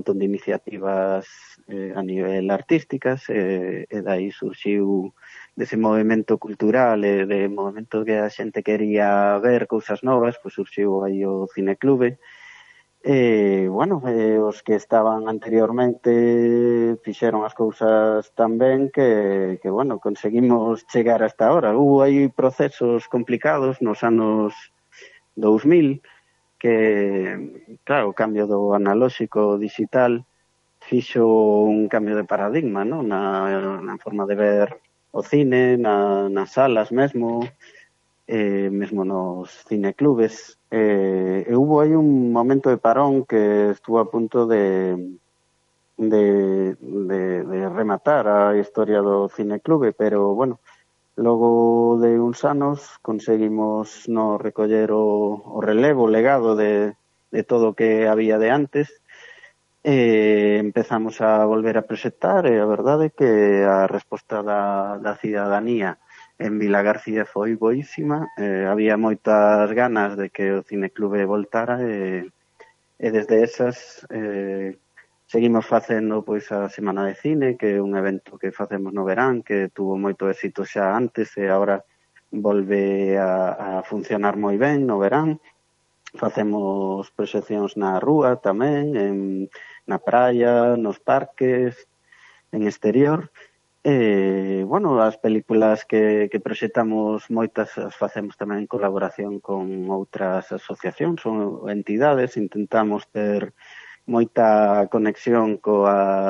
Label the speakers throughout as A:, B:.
A: montón de iniciativas a nivel artísticas, e dai surxiu dese movimento cultural e de movimento que a xente quería ver cousas novas, pois surxiu aí o Cineclube. Os que estaban anteriormente fixeron as cousas tan ben que conseguimos chegar hasta ahora. Hubo aí procesos complicados nos anos 2000 que, claro, o cambio do analóxico ao digital fixo un cambio de paradigma, non? Na forma de ver o cine, nas salas mesmo, mesmo nos cineclubes. Hubo aí un momento de parón que estuvo a punto de rematar a historia do cineclube, pero, bueno, logo de uns anos conseguimos no recoller o relevo, o legado de todo o que había de antes. Empezamos a volver a proxectar e a verdade é que a resposta da cidadanía en Vilagarcía foi boísima. Había moitas ganas de que o cineclube voltara e desde esas seguimos facendo pois a Semana de Cine, que é un evento que facemos no verán, que tuvo moito éxito xa antes e agora volve a funcionar moi ben no verán. Facemos proxeccións na rúa tamén, na praia, nos parques, en exterior. As películas que proxectamos, moitas as facemos tamén en colaboración con outras asociacións ou entidades. Intentamos ter moita conexión cos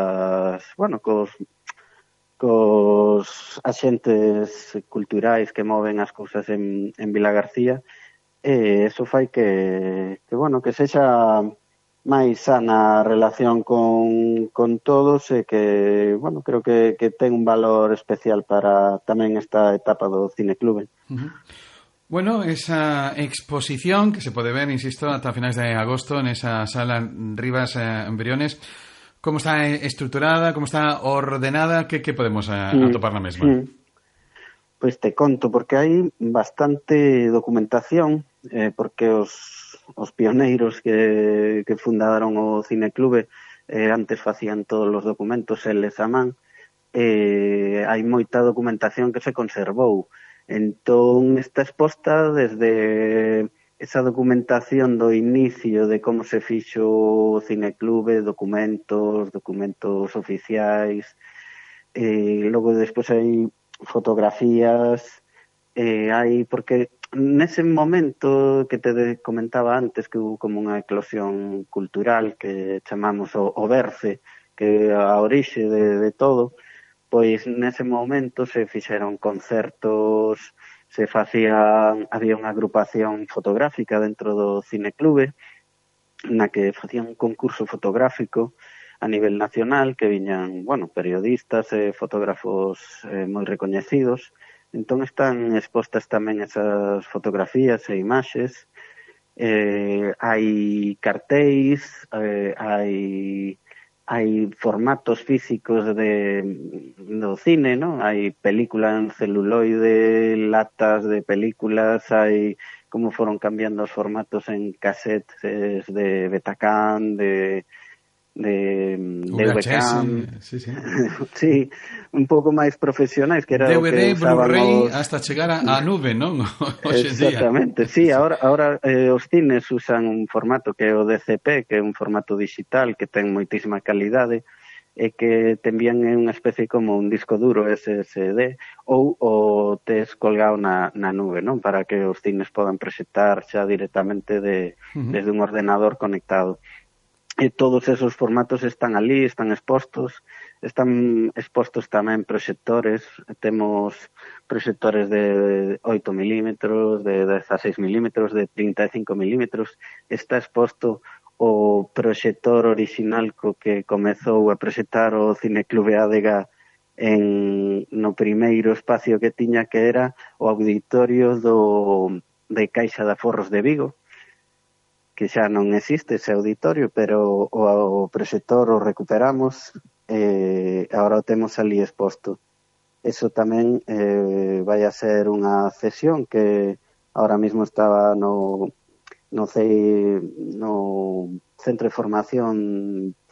A: axentes culturais que moven as cousas en Vilagarcía. Eso fai que sexa máis sana a relación con todos e que, creo que ten un valor especial para tamén esta etapa do cineclube.
B: Uh-huh. Bueno, esa exposición que se pode ver, insisto, ata finais de agosto en esa sala Rivas en Briones, como está estruturada, como está ordenada, que podemos atopar na mesma?
A: Pois te conto, porque hai bastante documentación, porque os pioneiros que fundaron o cineclube antes facían todos os documentos eles a man. Hai moita documentación que se conservou. Entón está exposta desde esa documentación do inicio de como se fixo o cineclube, documentos oficiais, logo despois hai fotografías, porque nese momento que te comentaba antes que hubo como unha eclosión cultural que chamamos o berce, que é a orixe de todo, pois nese momento se fixeron concertos, había unha agrupación fotográfica dentro do cineclube na que facían un concurso fotográfico a nivel nacional que viñan, periodistas e fotógrafos moi recoñecidos. Entón están expostas tamén esas fotografías e imaxes. Hai cartéis, hai formatos físicos do cine, non? Hai película en celuloide, latas de películas, hai como foron cambiando os formatos en casetes de Betacam, de VHS, sí, un pouco máis profesionais que era
B: DVD,
A: o que
B: Blu-ray, hasta chegar a nube, non?
A: Exactamente, sí, ahora os cines usan un formato que é o DCP, que é un formato digital que ten moitísima calidade e que te envían unha especie como un disco duro SSD ou o tes colgado na nube, non? Para que os cines podan proxectar xa directamente desde un ordenador conectado. E todos esos formatos están ali, están expostos tamén proxectores. Temos proxectores de 8 milímetros, de 16 milímetros, de 35 milímetros. Está exposto o proxector original co que comezou a proxectar o Cineclube Adega no primeiro espacio que tiña, que era o auditorio de Caixa de Aforros de Vigo, que xa non existe ese auditorio, pero o proxector o recuperamos e agora o temos ali exposto. Eso tamén vai a ser unha cesión que ahora mismo estaba no Centro de Formación